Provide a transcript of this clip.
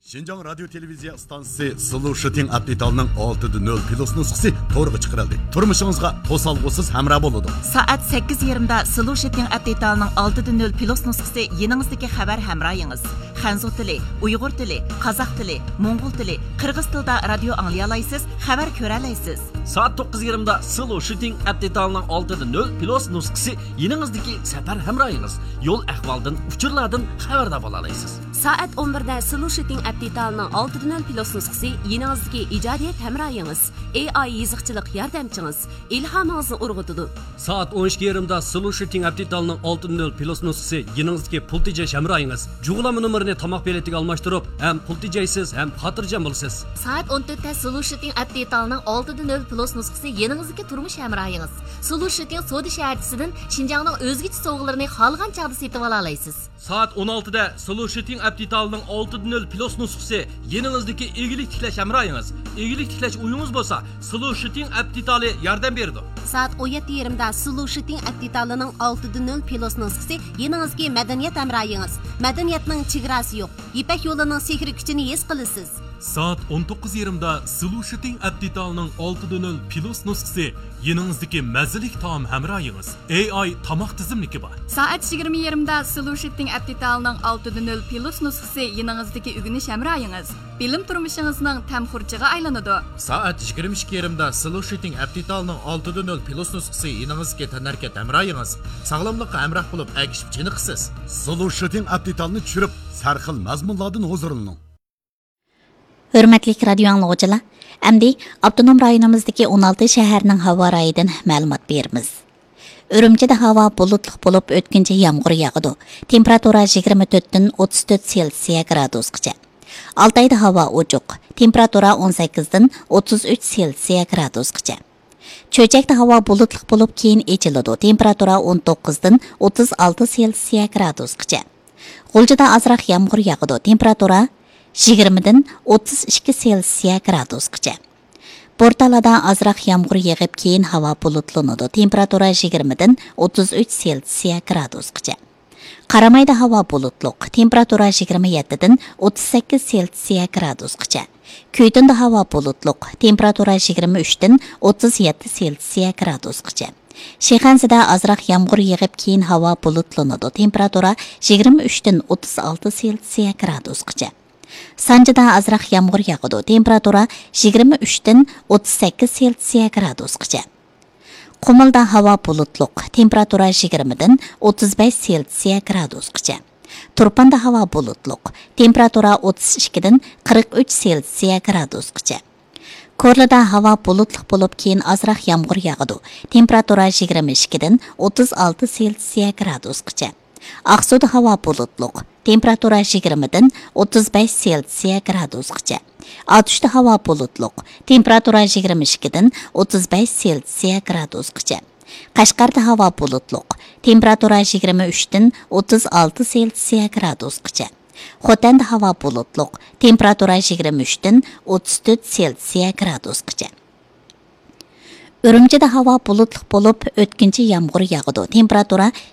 Şinjan Radyo Televiziya Stansiyasi Solution Update'ning 6.0 Plus nusxasi to'g'ri chiqarildi. Turmushingizga to'salg'usiz hamroh bo'ladi. Soat 8:20 da Solution Update'ning 6.0 Plus nusxasi yeningizdagi xabar hamrohingiz. Xanzu tili, Uyg'ur tili, Qozoq tili, Mo'ng'ul tili, Qirg'iz tilida radio anglay olasiz, xabar ko'ra olasiz. Soat 9:20 da Solution Update'ning 6.0 Plus nusxasi yeningizdagi safar hamrohingiz. Yo'l ahvoldan, uchurlardan xabardor bo'la olasiz. Soat 11 da Solution Update'ning 6.0 Plus nusxasi yeningizdagi ijodiyat hamrohingiz, AI yiziqchilik yordamchingiz, ilhomingizni urg'utadi. Soat 12:20 da Solution Update'ning 6.0 Plus nusxasi yeningizdagi pul tejash hamrohingiz. Jug'lama nomerini tomoq beletiga almashtirib, ham pul tejaysiz, ham xotirjam bo'lasiz. Soat 14 da Solution Update'ning 6.0 Plus nusxasi yeningizdagi turmush hamrohingiz. Solution Soda shaharchisidan Xinjiangning o'zgacha sovg'alarini xohlagan chaqda setib ola olasiz. Soat 16 da Solution Update'ning 6.0 Plus nusxasi yeningizdagi egilik tiklash hamrohingiz. Egilik tiklash uyingiz bo'lsa, Solution Update yordam beradi. Soat 17:20 da Solution Update'ning 6.0 Plus nusxasi yeningizdagi madaniyat hamrohingiz. Madaniyatning chegarasi yo'q. Ipak yo'lining sehri kuchini his qilasiz. Soat 19:20 da Solution Update'ning 6.0 Plus nusxasi yeningizdagi mazalik taom hamrohingiz. AI tomoq tizimligi bor. Soat 20:20 da Solution Update'ning 6.0 Plus nusxasi yeningizdagi o'rganish hamrohingiz. Bilim turmushingizning tamxurchiga aylanadi. Soat 22:20 da Solution Update'ning 6.0 Plus nusxasi yeningizga tanarkat hamrohingiz. Sog'lomlikqa hamroh bo'lib, agishib chiniqsiz. Solution Update'ni tushirib, sarxil mazmunlardan huzurlaning. Hürmetli radio anlıqçılar, əmdi avtonom rayonumuzdaki 16 şəhərinin hava rayıdan məlumat berimiz. Ürümçide hava bulutluq bo'lib o'tkinchi yağmur yağıdı. Temperatura 24-dan 34 Selsiya gradusgacha. Altayda hava ochiq. Temperatura 18-dan 33 Selsiya gradusgacha. Cho'chakda hava bulutluq bo'lib keyin echiladi. Temperatura 19-dan 36 Selsiya gradusgacha. G'uljida azroq yağmur yağıdı. Temperatura 20-dan 32 Selsiya gradusgacha. Portalada azroq yağmur yağib keyin havo bulutlanadi. Temperatura 20-dan 33 Selsiya gradusgacha. Qaramayda havo bulutluq. Temperatura 27-dan 38 Selsiya gradusgacha. Kuytunda havo bulutluq. Temperatura 23-dan 37 Selsiya gradusgacha. Shixansida azroq yağmur yağib keyin havo bulutlanadi. Temperatura 23-dan 36 Selsiya gradusgacha. Sanjida azroq yağmur yağıdı. Temperatura 23-dan 38 Selsiya gradusgacha. Qumulda havo bulutluq. Temperatura 20-dan 35 Selsiya gradusgacha. Turpanda havo bulutluq. Temperatura 32-dan 43 Selsiya gradusgacha. Korlada havo bulutluq bo'lib keyin azroq yağmur yağıdı. Temperatura 22-dan 36 Selsiya gradusgacha. Aqsuda havo bulutluq. Temperatura 20-dan 35 Selsiya gradusgacha. Atuşda havo bulutluq. Temperatura 22-dan 35 Selsiya gradusgacha. Qashqarda havo bulutluq. Temperatura 23-dan 36 Selsiya gradusgacha. Xotanda havo bulutluq. Temperatura 23-dan 34 Selsiya gradusgacha. Ürümçide hava bulutluq bo'lib, o'tkinchi yağmur yağıdı. Temperatura